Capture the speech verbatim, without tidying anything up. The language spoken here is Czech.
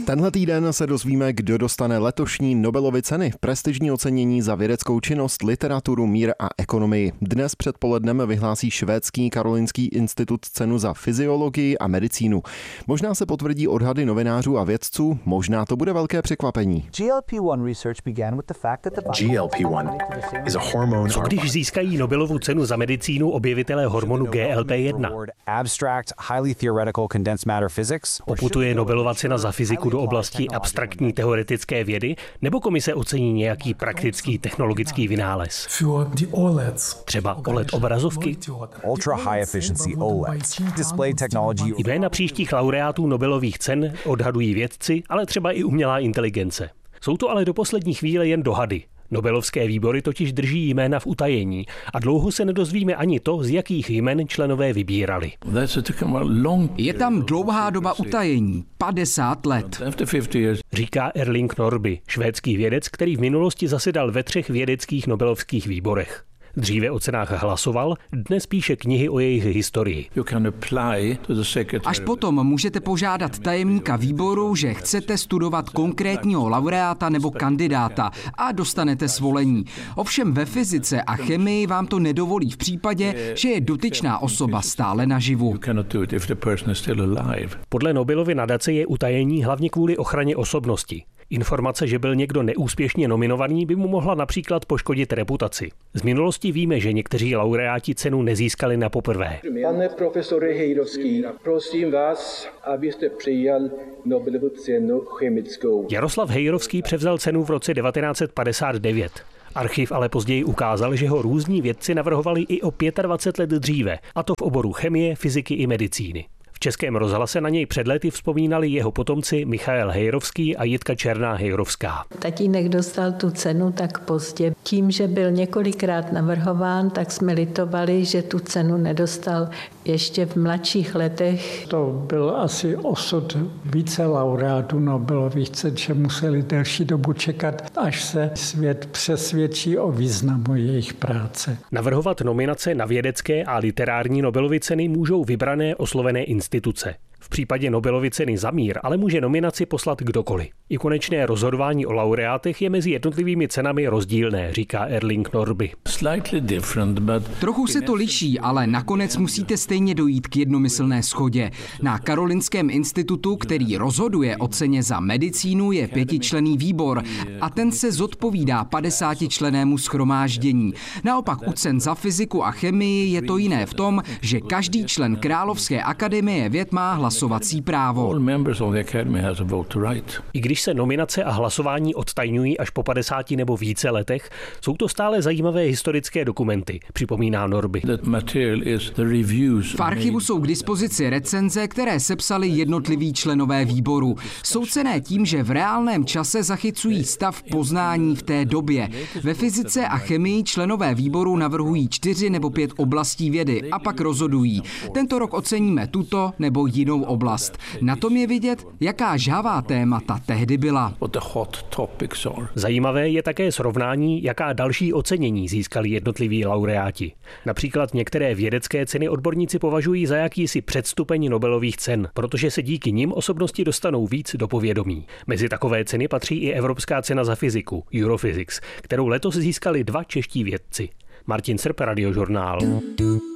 Tenhle týden se dozvíme, kdo dostane letošní Nobelovy ceny, prestižní ocenění za vědeckou činnost, literaturu, mír a ekonomii. Dnes předpolednem vyhlásí švédský Karolinský institut cenu za fyziologii a medicínu. Možná se potvrdí odhady novinářů a vědců, možná to bude velké překvapení. G L P one is a hormone. Co když získají Nobelovu cenu za medicínu objevitelé hormonu G L P jedna? Poputuje Nobelova cena za fyziku do oblasti abstraktní teoretické vědy, nebo komise ocení nějaký praktický technologický vynález? Třeba O L E D obrazovky? Jména příštích laureátů Nobelových cen odhadují vědci, ale třeba i umělá inteligence. Jsou to ale do poslední chvíle jen dohady. Nobelovské výbory totiž drží jména v utajení a dlouho se nedozvíme ani to, z jakých jmen členové vybírali. Je tam dlouhá doba utajení, padesát let. Říká Erling Norby, švédský vědec, který v minulosti zasedal ve třech vědeckých nobelovských výborech. Dříve o cenách hlasoval, dnes píše knihy o jejich historii. Až potom můžete požádat tajemníka výboru, že chcete studovat konkrétního laureáta nebo kandidáta a dostanete svolení. Ovšem ve fyzice a chemii vám to nedovolí v případě, že je dotyčná osoba stále naživu. Podle Nobelovy nadace je utajení hlavně kvůli ochraně osobnosti. Informace, že byl někdo neúspěšně nominovaný, by mu mohla například poškodit reputaci. Z minulosti víme, že někteří laureáti cenu nezískali na poprvé. Pane profesore Hejrovský, prosím vás, abyste přijal Nobelovu cenu chemickou. Jaroslav Hejrovský převzal cenu v roce devatenáct set padesát devět. Archiv ale později ukázal, že ho různí vědci navrhovali i o dvacet pět let dříve, a to v oboru chemie, fyziky i medicíny. V Českém rozhlase na něj před lety vzpomínali jeho potomci Michael Hejrovský a Jitka Černá Hejrovská. Tatínek dostal tu cenu tak pozdě. Tím, že byl několikrát navrhován, tak jsme litovali, že tu cenu nedostal ještě v mladších letech. To byl asi osud více laureátů Nobelových cen, že museli delší dobu čekat, až se svět přesvědčí o významu jejich práce. Navrhovat nominace na vědecké a literární Nobelovy ceny můžou vybrané oslovené instituce. V případě Nobelovy ceny za mír ale může nominaci poslat kdokoliv. I konečné rozhodování o laureátech je mezi jednotlivými cenami rozdílné, říká Erling Norby. Trochu se to liší, ale nakonec musíte stejně dojít k jednomyslné shodě. Na Karolinském institutu, který rozhoduje o ceně za medicínu, je pětičlenný výbor a ten se zodpovídá padesátičlennému shromáždění. Naopak u cen za fyziku a chemii je to jiné v tom, že každý člen Královské akademie věd má hlasovací právo. I když se nominace a hlasování odtajňují až po padesáti nebo více letech, jsou to stále zajímavé historické dokumenty, připomíná Norby. V archivu jsou k dispozici recenze, které sepsali jednotliví členové výboru. Jsou cenné tím, že v reálném čase zachycují stav poznání v té době. Ve fyzice a chemii členové výboru navrhují čtyři nebo pět oblastí vědy a pak rozhodují. Tento rok oceníme tuto nebo jinou oblast. Na tom je vidět, jaká žhavá témata tehdy byla. Zajímavé je také srovnání, jaká další ocenění získali jednotliví laureáti. Například některé vědecké ceny odborníci považují za jakýsi předstupeň Nobelových cen, protože se díky nim osobnosti dostanou víc do povědomí. Mezi takové ceny patří i Evropská cena za fyziku, Europhysics, kterou letos získali dva čeští vědci. Martin Srp, Radiožurnál.